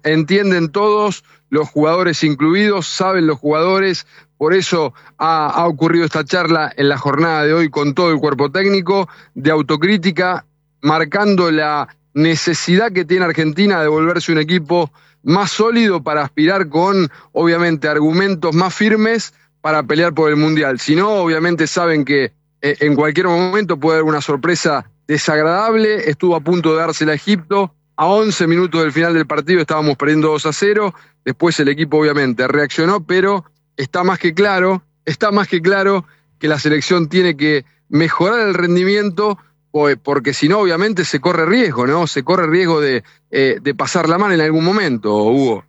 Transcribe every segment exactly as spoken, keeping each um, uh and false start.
entienden todos, los jugadores incluidos, saben los jugadores, por eso ha, ha ocurrido esta charla en la jornada de hoy con todo el cuerpo técnico, de autocrítica, marcando la necesidad que tiene Argentina de volverse un equipo más sólido para aspirar con, obviamente, argumentos más firmes para pelear por el Mundial. Si no, obviamente saben que eh, en cualquier momento puede haber una sorpresa desagradable. Estuvo a punto de dársela a Egipto. A once minutos del final del partido estábamos perdiendo dos a cero. Después el equipo, obviamente, reaccionó, pero está más que claro, está más que claro que la selección tiene que mejorar el rendimiento, porque si no, obviamente, se corre riesgo, ¿no? Se corre riesgo de, eh, de pasar la mano en algún momento, Hugo.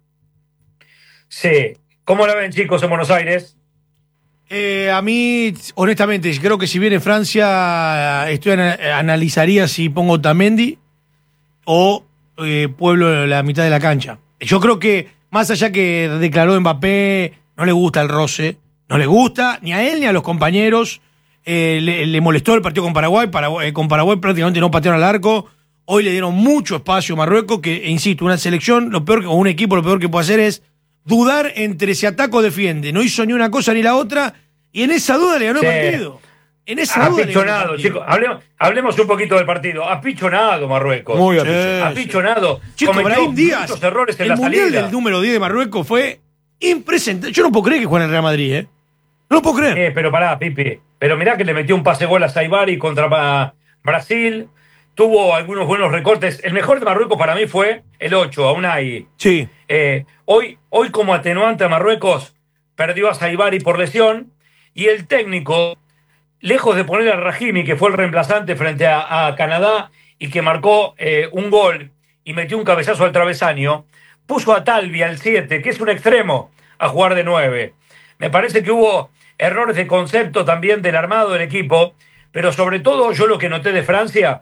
Sí. ¿Cómo la ven, chicos, en Buenos Aires? Eh, a mí, honestamente, creo que si viene Francia, estoy analizaría si pongo Otamendi o eh, Pueblo en la mitad de la cancha. Yo creo que, más allá que declaró Mbappé, no le gusta el roce, no le gusta ni a él ni a los compañeros. Eh, le, le molestó el partido con Paraguay. Paraguay, eh, con Paraguay prácticamente no patearon al arco. Hoy le dieron mucho espacio a Marruecos, que, insisto, una selección, lo peor que, o un equipo, lo peor que puede hacer es dudar entre si ataca o defiende. No hizo ni una cosa ni la otra, y en esa duda le ganó sí. el partido. En esa duda apichonado, chicos. Hablemos, hablemos un poquito del partido. Apichonado Marruecos. Muy apichonado. Sí, apichonado. Chicos, Brahim Díaz, muchos errores en el la mundial salida. del número diez de Marruecos fue impresentable. Yo no puedo creer que juegue en el Real Madrid, ¿eh? No lo puedo creer. Eh, pero pará, Pipi. Pero mirá que le metió un pase gol a Saibari contra Brasil. Tuvo algunos buenos recortes. El mejor de Marruecos para mí fue el ocho, a Unai. Sí. Eh, hoy, hoy, como atenuante a Marruecos, perdió a Saibari por lesión. Y el técnico, lejos de poner a Rahimi, que fue el reemplazante frente a, a Canadá y que marcó eh, un gol y metió un cabezazo al travesaño, puso a Talvi al siete, que es un extremo, a jugar de nueve. Me parece que hubo errores de concepto también del armado del equipo, pero sobre todo yo lo que noté de Francia,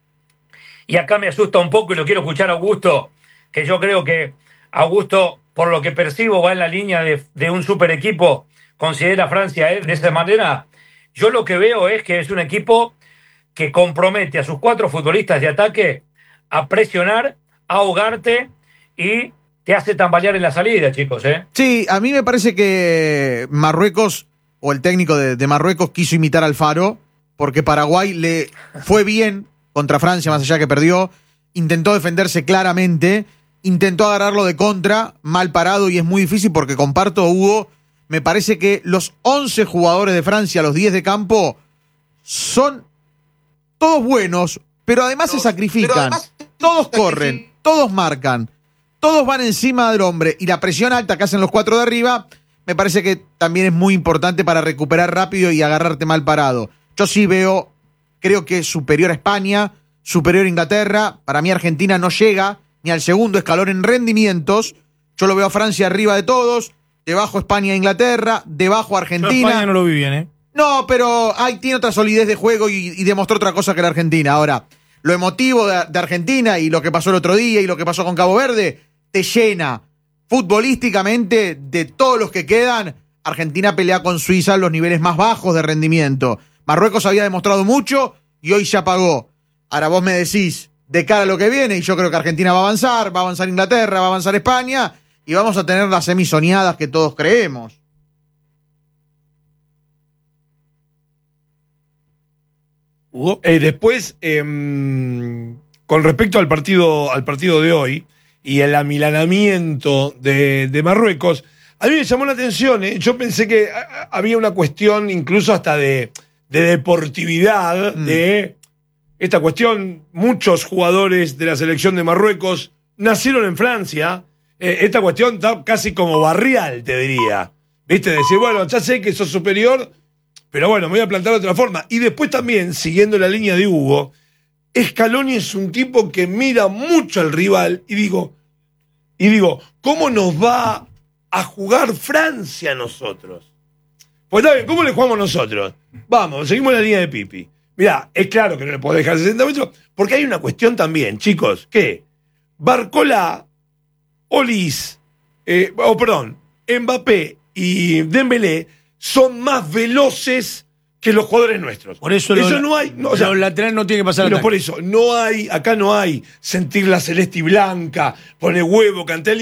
y acá me asusta un poco y lo quiero escuchar a Augusto, que yo creo que Augusto, por lo que percibo, va en la línea de, de un super equipo, considera a Francia eh, de esa manera. Yo lo que veo es que es un equipo que compromete a sus cuatro futbolistas de ataque a presionar, a ahogarte y te hace tambalear en la salida, chicos, ¿eh? Sí, a mí me parece que Marruecos, o el técnico de, de Marruecos, quiso imitar al Faro, porque Paraguay le fue bien contra Francia, más allá que perdió, intentó defenderse claramente, intentó agarrarlo de contra, mal parado, y es muy difícil porque comparto, Hugo, me parece que los once jugadores de Francia, los diez de campo, son todos buenos, pero además todos, se sacrifican, además, todos corren, todos marcan, todos van encima del hombre, y la presión alta que hacen los cuatro de arriba, me parece que también es muy importante para recuperar rápido y agarrarte mal parado. Yo sí veo, creo que superior a España, superior a Inglaterra. Para mí Argentina no llega ni al segundo escalón en rendimientos. Yo lo veo a Francia arriba de todos, debajo España e Inglaterra, debajo Argentina. Yo España no lo vi bien, ¿eh? No, pero hay, tiene otra solidez de juego y, y demostró otra cosa que la Argentina. Ahora, lo emotivo de, de Argentina y lo que pasó el otro día y lo que pasó con Cabo Verde, te llena futbolísticamente de todos los que quedan. Argentina pelea con Suiza en los niveles más bajos de rendimiento. Marruecos había demostrado mucho y hoy se apagó. Ahora vos me decís, de cara a lo que viene, y yo creo que Argentina va a avanzar, va a avanzar Inglaterra, va a avanzar España, y vamos a tener las semisoñadas que todos creemos. Hugo. Eh, después, eh, con respecto al partido, al partido de hoy y el amilanamiento de, de Marruecos, a mí me llamó la atención, ¿eh? Yo pensé que a, había una cuestión incluso hasta de, de deportividad, mm. de esta cuestión. Muchos jugadores de la selección de Marruecos nacieron en Francia. Eh, esta cuestión está casi como barrial, te diría. ¿Viste? Decir, bueno, ya sé que sos superior, pero bueno, me voy a plantar de otra forma. Y después también, siguiendo la línea de Hugo, Scaloni es un tipo que mira mucho al rival y digo, y digo, ¿cómo nos va a jugar Francia a nosotros? Pues está bien, ¿cómo le jugamos nosotros? Vamos, seguimos la línea de Pipi. Mirá, es claro que no le podés dejar sesenta metros, porque hay una cuestión también, chicos, que Barcola, Olís, eh, oh, perdón, Mbappé y Dembélé son más veloces que los jugadores nuestros. Por eso, eso lo, no hay. No, o sea, los laterales no tienen que pasar. Pero por eso, no hay, acá no hay sentir la celeste y blanca, poner huevo, Cantel.